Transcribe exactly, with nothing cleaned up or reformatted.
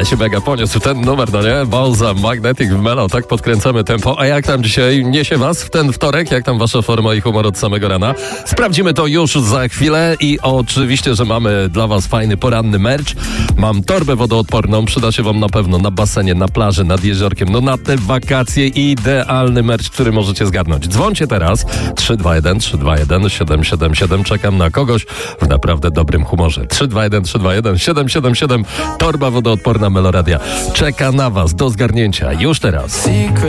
Ale się mega poniósł ten numer, no nie? Balsam, Magnetic w Melo, tak podkręcamy tempo. A jak tam dzisiaj niesie was w ten wtorek? Jak tam wasza forma i humor od samego rana? Sprawdzimy to już za chwilę i oczywiście, że mamy dla was fajny poranny merch. Mam torbę wodoodporną, przyda się wam na pewno na basenie, na plaży, nad jeziorkiem, no na te wakacje. Idealny merch, który możecie zgarnąć. Dzwońcie teraz trzy dwa jeden trzy dwa jeden siedem siedem siedem. Czekam na kogoś w naprawdę dobrym humorze. trzy dwa jeden trzy dwa jeden siedem siedem siedem. Torba wodoodporna Meloradia czeka na was do zgarnięcia już teraz.